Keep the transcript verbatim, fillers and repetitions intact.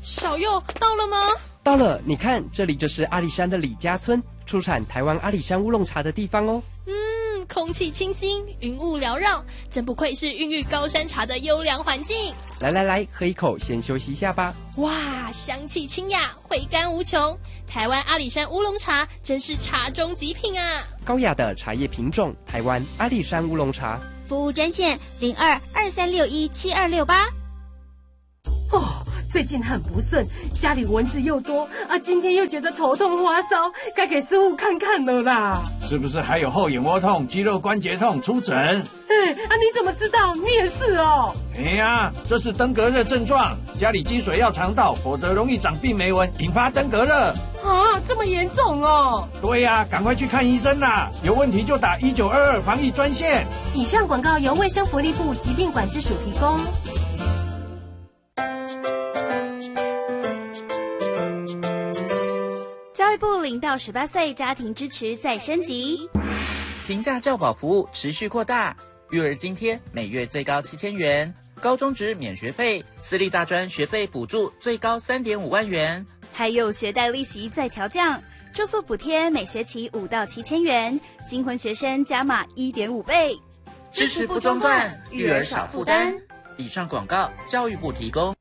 小佑到了吗？ 到了，你看，这里就是阿里山的李家村，出产台湾阿里山乌龙茶的地方哦。 嗯，空气清新，云雾缭绕，真不愧是孕育高山茶的优良环境。 来来来，喝一口，先休息一下吧。 哇，香气清雅，回甘无穷。台湾阿里山乌龙茶真是茶中极品啊！ 高雅的茶叶品种，台湾阿里山乌龙茶。 服务专线零二二三六一七二六八。 哦，最近很不顺，家里蚊子又多啊，今天又觉得头痛发烧，该给师傅看看了啦。 是不是还有后眼窝痛、肌肉关节痛？出诊。 哎啊，你怎么知道？你也是哦。 哎呀，这是登革热症状，家里积水要常倒，否则容易长病媒蚊，引发登革热。 啊，这么严重哦。 对呀，赶快去看医生啦，有问题就打一九二二防疫专线。 以上广告由卫生福利部疾病管制署提供。 教育部零到十八岁家庭支持再升级， 平价教保服务持续扩大，育儿津贴每月最高七千元，高中职免学费，私立大专学费补助最高三点五万元， 还有学贷利息再调降，住宿补贴每学期五到七千元，新婚学生加码一点五倍， 支持不中断，育儿少负担。以上广告，教育部提供。